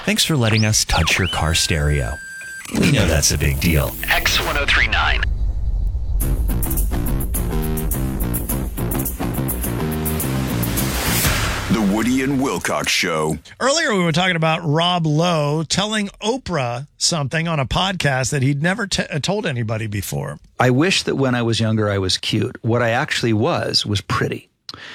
Thanks for letting us touch your car stereo. We know that's a big deal. X1039. The Woody and Wilcox Show. Earlier, we were talking about Rob Lowe telling Oprah something on a podcast that he'd never told anybody before. I wish that when I was younger, I was cute. What I actually was pretty.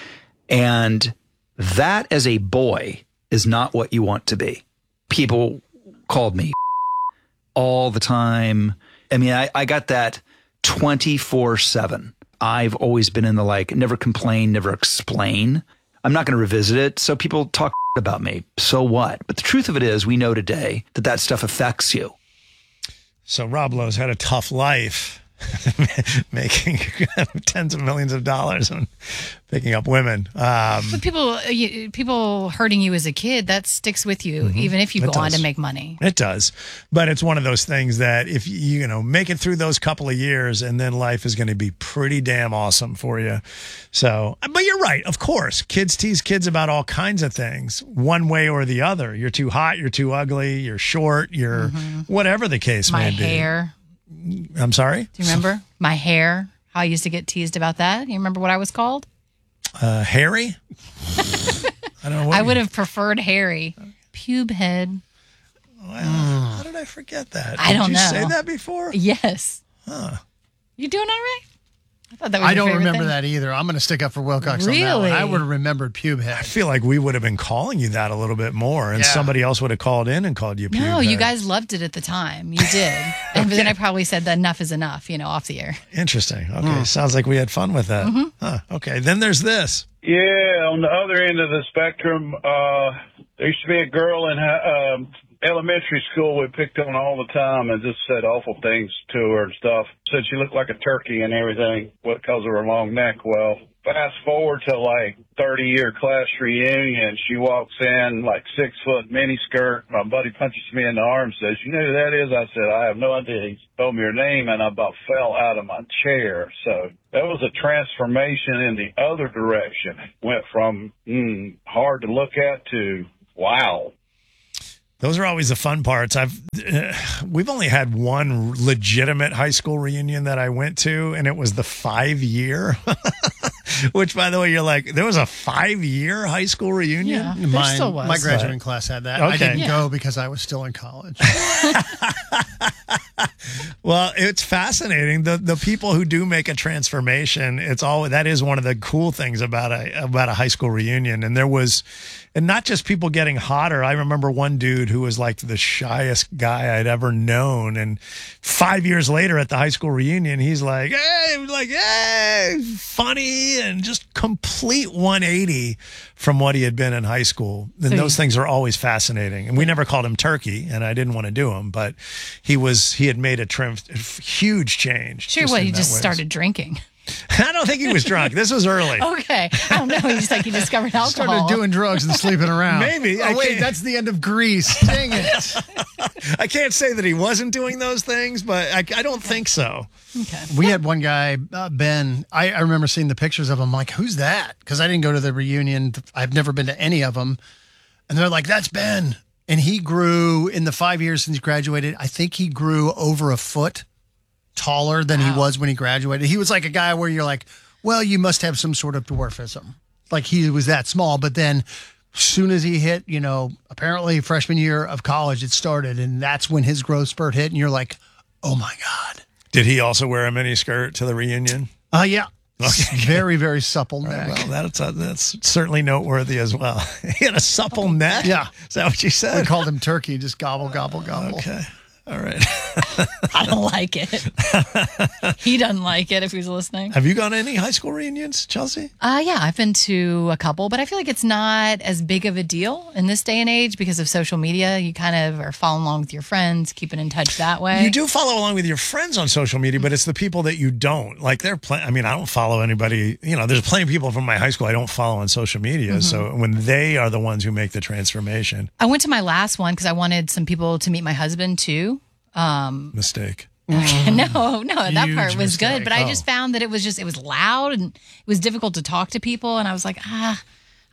And that as a boy is not what you want to be. People called me all the time. I mean, I got that 24/7. I've always been in the never complain, never explain. I'm not going to revisit it. So people talk about me. So what? But the truth of it is, we know today that stuff affects you. So Rob Lowe's had a tough life, making tens of millions of dollars on picking up women. But people hurting you as a kid, that sticks with you, even if you go on to make money. It does. But it's one of those things that if you make it through those couple of years, and then life is going to be pretty damn awesome for you. So, but you're right. Of course, kids tease kids about all kinds of things, one way or the other. You're too hot, you're too ugly, you're short, you're whatever the case may be. My hair. I'm sorry? Do you remember my hair? How I used to get teased about that? You remember what I was called? Harry? I don't know. I would have preferred Harry. Pube head. Well, how did I forget that? I don't know. Did you say that before? Yes. Huh. You doing all right? I thought that was I your don't favorite remember thing. that either. I'm going to stick up for Wilcox on that Really? one. I would have remembered pube head. I feel like we would have been calling you that a little bit more, and somebody else would have called in and called you pube No, head. you guys loved it at the time. You did. But then I probably said that enough is enough, off the air. Interesting. Okay. Sounds like we had fun with that. Huh. Okay. Then there's this. Yeah, on the other end of the spectrum, there used to be a girl in elementary school we picked on all the time and just said awful things to her and stuff. Said she looked like a turkey and everything because of her long neck. Well, fast forward to 30-year class reunion. She walks in 6-foot miniskirt. My buddy punches me in the arm and says, "You know who that is?" I said, "I have no idea." He told me her name and I about fell out of my chair. So that was a transformation in the other direction. Went from hard to look at to wow. Those are always the fun parts. We've only had one legitimate high school reunion that I went to, and it was the 5-year. Which, by the way, you're like, there was a 5-year high school reunion? Yeah, there still was. My graduating class had that. Okay. I didn't go because I was still in college. Well, it's fascinating. The people who do make a transformation, that is one of the cool things about a high school reunion. And there was, and not just people getting hotter. I remember one dude who was the shyest guy I'd ever known. And 5 years later at the high school reunion, he's hey, funny, and just complete 180 from what he had been in high school. And those things are always fascinating. And we never called him Turkey, and I didn't want to do him, but he had made a huge change. Sure, he just started drinking. I don't think he was drunk. This was early. Okay. I don't know. He's he discovered alcohol. Started doing drugs and sleeping around. Maybe. Oh, wait, that's the end of Grease. Dang it. I can't say that he wasn't doing those things, but I don't think so. Okay. We had one guy, Ben. I remember seeing the pictures of him. Like, who's that? Because I didn't go to the reunion. I've never been to any of them. And they're like, "That's Ben." And he grew in the 5 years since he graduated. I think he grew over a foot taller than he was when he graduated. He was like a guy where you're like, well, you must have some sort of dwarfism. Like, he was that small. But then as soon as he hit, apparently freshman year of college, it started. And that's when his growth spurt hit. And you're like, oh my God. Did he also wear a mini skirt to the reunion? Yeah. Okay. Very, very supple neck. Well, that's certainly noteworthy as well. He had a supple neck? Yeah. Is that what you said? We called him Turkey. Just gobble, gobble, gobble. Okay. All right. I don't like it. He doesn't like it if he's listening. Have you gone to any high school reunions, Chelsea? Yeah, I've been to a couple, but I feel like it's not as big of a deal in this day and age because of social media. You kind of are following along with your friends, keeping in touch that way. You do follow along with your friends on social media, but it's the people that you don't. I don't follow anybody. There's plenty of people from my high school I don't follow on social media. So when they are the ones who make the transformation. I went to my last one because I wanted some people to meet my husband too. Mistake. No, that Huge part was mistake. good. But I just found that it was loud and it was difficult to talk to people. And I was like,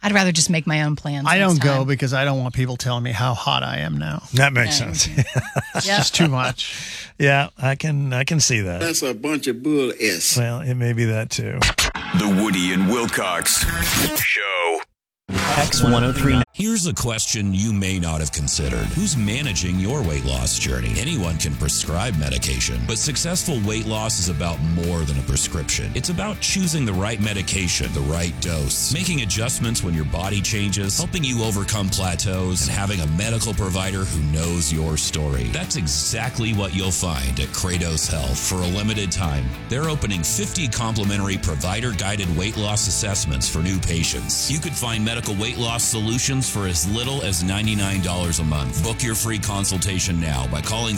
I'd rather just make my own plans. I don't next go time. because I don't want people telling me how hot I am now. That makes Yeah. sense. It's just too much. Yeah, I can see that. That's a bunch of bull s. Well, it may be that too. The Woody and Wilcox Show. X1039. Here's a question you may not have considered. Who's managing your weight loss journey? Anyone can prescribe medication, but successful weight loss is about more than a prescription. It's about choosing the right medication, the right dose, making adjustments when your body changes, helping you overcome plateaus, and having a medical provider who knows your story. That's exactly what you'll find at Kratos Health. For a limited time, they're opening 50 complimentary provider-guided weight loss assessments for new patients. You could find medical weight loss solutions for as little as $99 a month. Book your free consultation now by calling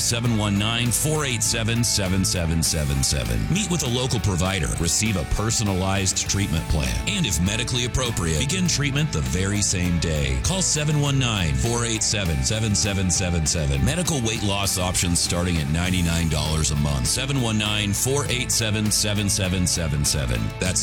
719-487-7777. Meet with a local provider. Receive a personalized treatment plan. And if medically appropriate, begin treatment the very same day. Call 719-487-7777. Medical weight loss options starting at $99 a month. 719-487-7777. That's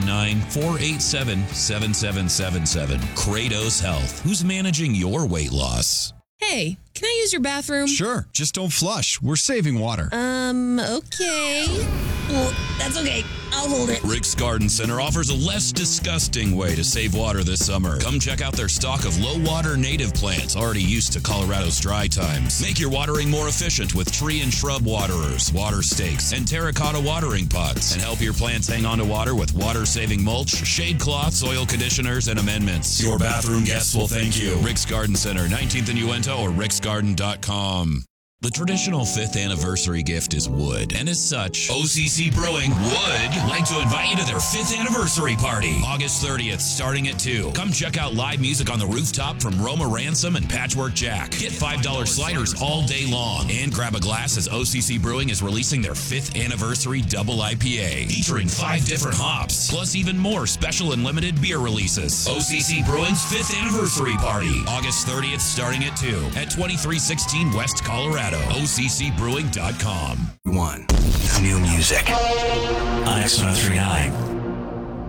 719-487-7777. Kratos Health. Who's managing your weight loss? Hey, can I use your bathroom? Sure, just don't flush. We're saving water. Okay. Well, that's okay. I'll hold it. Rick's Garden Center offers a less disgusting way to save water this summer. Come check out their stock of low-water native plants already used to Colorado's dry times. Make your watering more efficient with tree and shrub waterers, water stakes, and terracotta watering pots. And help your plants hang on to water with water-saving mulch, shade cloths, soil conditioners, and amendments. Your bathroom guests will thank you. Rick's Garden Center, 19th and Uinta, or ricksgarden.com. The traditional 5th anniversary gift is wood, and as such, OCC Brewing would like to invite you to their 5th anniversary party, August 30th, starting at 2. Come check out live music on the rooftop from Roma Ransom and Patchwork Jack. Get $5 sliders all day long, and grab a glass as OCC Brewing is releasing their 5th anniversary double IPA, featuring 5 different hops, plus even more special and limited beer releases. OCC Brewing's 5th anniversary party, August 30th, starting at 2, at 2316 West Colorado. OCCbrewing.com. New music on X1039.